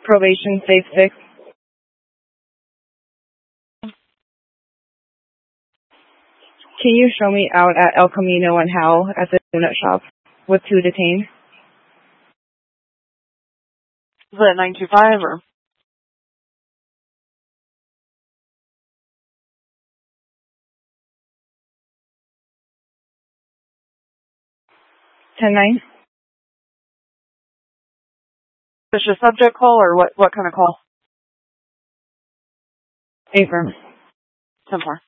Probation, safe 6. Can you show me out at El Camino and Howell at the donut shop with 2 detained? Is that 925 or? Ten nine. Is this a subject call or what kind of call? Affirm. 10-4.